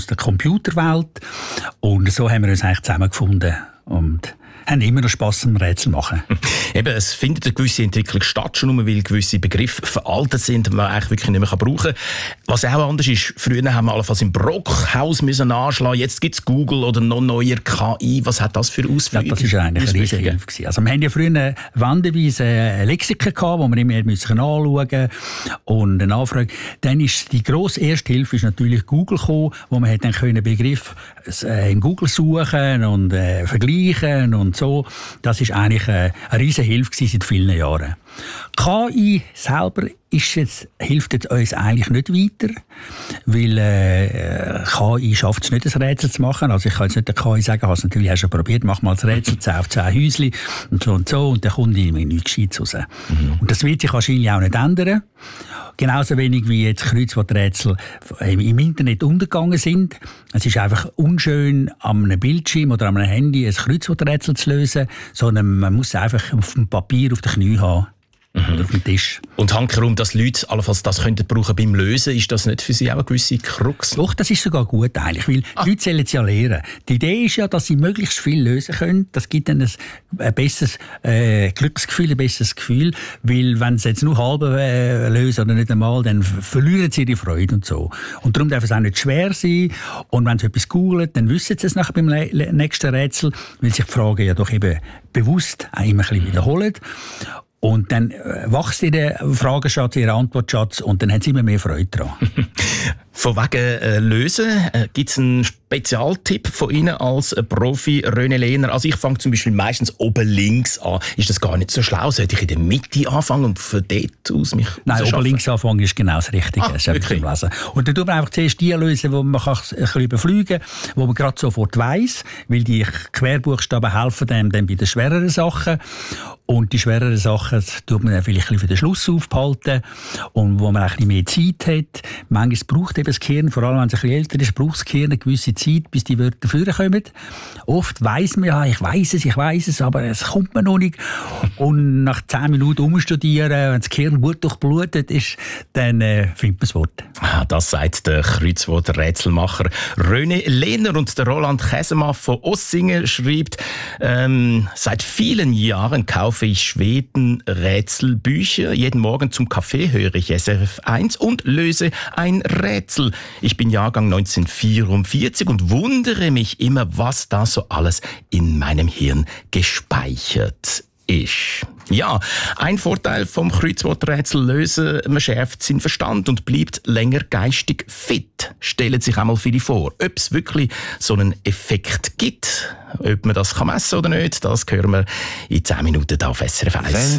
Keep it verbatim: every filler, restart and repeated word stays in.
der Computerwelt. Und so haben wir uns eigentlich zusammengefunden und haben immer noch Spass am Rätsel machen. Eben, es findet eine gewisse Entwicklung statt, schon nur weil gewisse Begriffe veraltet sind und man eigentlich wirklich nicht mehr brauchen kann. Was auch anders ist, früher haben wir allenfalls im Brockhaus müssen nachschlagen, jetzt gibt es Google oder noch neuer K I. Was hat das für Auswirkungen? Ja, das war eigentlich eine riesige Hilfe. Also wir hatten ja früher wandenweise Lexika gehabt, wo wir immer müssen anschauen und eine Anfrage. Dann ist die grosse erste Hilfe ist natürlich Google gekommen, wo man dann können Begriff in Google suchen und äh, vergleichen und so. Das ist eigentlich eine, eine riesige Hilfe seit vielen Jahren. K I selber ist jetzt, hilft jetzt uns eigentlich nicht weiter, weil äh, K I schafft es nicht, ein Rätsel zu machen. Also ich kann jetzt nicht der K I sagen, hast natürlich auch schon probiert, mach mal das Rätsel, zehn auf zehn Häuschen und so und so, und dann kommt irgendwie nichts Gescheites raus. Mhm. Und das wird sich wahrscheinlich auch nicht ändern. Genauso wenig wie jetzt Kreuzworträtsel im Internet untergegangen sind. Es ist einfach unschön, an einem Bildschirm oder an einem Handy ein Kreuzworträtsel zu lösen, sondern man muss es einfach auf dem Papier auf den Knien haben. Mhm. Oder auf dem Tisch. Und hankerum, dass Leute allenfalls das könnten brauchen beim Lösen, ist das nicht für Sie auch eine gewisse Krux? Doch, das ist sogar gut eigentlich, weil ah. die Leute sollen es ja lernen. Die Idee ist ja, dass sie möglichst viel lösen können. Das gibt dann ein, ein besseres äh, Glücksgefühl, ein besseres Gefühl, weil wenn sie jetzt nur halb äh, lösen oder nicht einmal, dann verlieren sie die Freude und so. Und darum darf es auch nicht schwer sein. Und wenn sie etwas googlen, dann wissen sie es nachher beim nächsten Rätsel, weil sich die Fragen ja doch eben bewusst auch immer ein bisschen wiederholen. Und dann wächst ihr Fragenschatz, ihr Antwortschatz, und dann haben sie immer mehr Freude daran. Von wegen äh, Lösen, äh, gibt es einen Spezialtipp von Ihnen als äh, Profi, René Lehner? Also ich fange zum Beispiel meistens oben links an. Ist das gar nicht so schlau? Sollte ich in der Mitte anfangen und von dort aus mich Nein, oben links anfangen ist genau das Richtige. Ah, das ist und dann tut man einfach zuerst die lösen, die man kann ein bisschen überfliegen kann, die man gerade sofort weiss, weil die Querbuchstaben helfen einem dann bei den schwereren Sachen. Und die schwereren Sachen tut man dann vielleicht ein bisschen für den Schluss aufbehalten und wo man ein bisschen mehr Zeit hat. Manchmal braucht eben das Gehirn, vor allem wenn es ein bisschen älter ist, braucht das Gehirn eine gewisse Zeit, bis die Wörter vorkommen. Oft weiss man ja, ich weiss es, ich weiss es, aber es kommt man noch nicht. Und nach zehn Minuten umstudieren, wenn das Gehirn gut durchblutet ist, dann äh, findet man das Wort. Ah, das sagt der Kreuzworträtselmacher René Lehner. Und der Roland Käsemann von Ossingen schreibt, ähm, seit vielen Jahren kaufe ich Schweden-Rätselbücher. Jeden Morgen zum Kaffee höre ich S R F eins und löse ein Rätsel. Ich bin Jahrgang neunzehnhundertvierundvierzig und wundere mich immer, was da so alles in meinem Hirn gespeichert ist. Ja, ein Vorteil vom Kreuzworträtsel lösen, man schärft seinen Verstand und bleibt länger geistig fit. Stellen sich einmal viele vor. Ob es wirklich so einen Effekt gibt, ob man das messen kann oder nicht, das hören wir in zehn Minuten auf S R F eins.